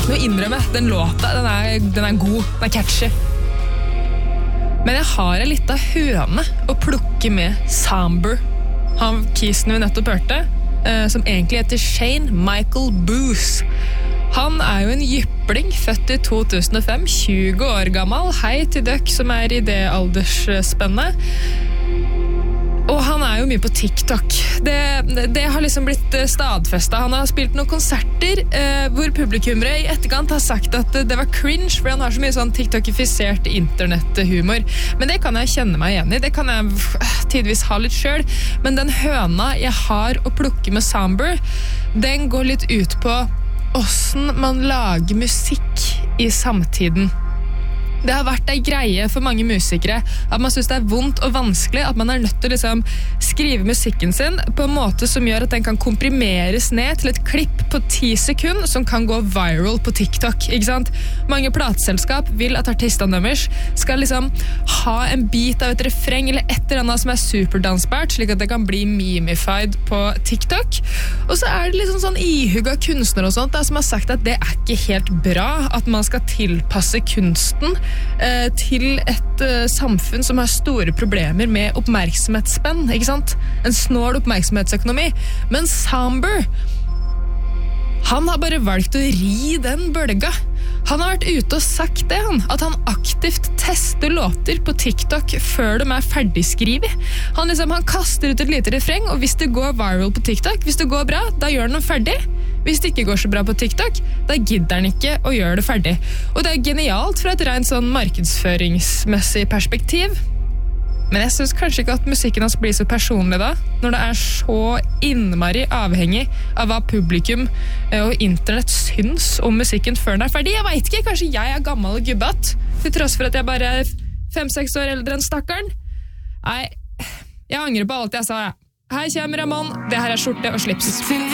nesten å innrømme. Den låta, den er god, den er catchy. Men jeg har en liten høne å plukke med Samber. Han kisen vi nettopp hørte, som egentlig heter Shane Michael Booth. Han er jo en jypling, født i 2005, 20 år gammel. Hei til døkk som er i det aldersspennet. Og han er jo mye på TikTok. Det har liksom blitt stadfestet. Han har spilt noen konserter hvor publikummere i etterkant har sagt at det var cringe, for han har så mye sånn TikTokifisert internetthumor. Men det kan jeg kjenne meg igjen i. Det kan jeg tidvis ha litt selv. Men den høna jeg har å plukke med Samber, den går litt ut på hvordan man lager musikk i samtiden. Det har vært en greie for mange musikere at man synes det er vondt og vanskelig, at man er nødt til å liksom skrive musikken sin på en måte som gjør at den kan komprimeres ned til et klipp på 10 sekunder som kan gå viral på TikTok, ikke sant? Mange plateselskap vil at artistene deres skal liksom ha en bit av et refreng eller et eller annet som er superdansbart, slik at det kan bli memified på TikTok. Og så er det liksom sånn ihugga kunstner og sånt som har sagt at det er ikke helt bra at man skal tilpasse kunsten til et samfunn som har store problemer med oppmerksomhetsspenn, ikke sant? En snål oppmerksomhetsøkonomi. Men Samber, han har bare valgt å ri den bølga. Han har vært ute og sagt det, at han aktivt tester låter på TikTok før de er ferdigskrivet. Han kaster ut et lite refreng, og hvis det går viral på TikTok, hvis det går bra, da gjør han den ferdig. Hvis det ikke går så bra på TikTok, da gidder han ikke å gjøre det ferdig. Og det er genialt fra et rent sånn markedsføringsmessig perspektiv. Men jeg synes kanskje ikke at musikken hans blir så personlig da, når det er så innmari avhengig av hva publikum og internett syns om musikken før den er ferdig. Jeg vet ikke, kanskje jeg er gammel og gubbat, til tross for at jeg bare er 5-6 år eldre enn stakkaren. Nei, jeg angrer på alt jeg sa, jeg. Her kommer Ramon, det her er skjorte og slips.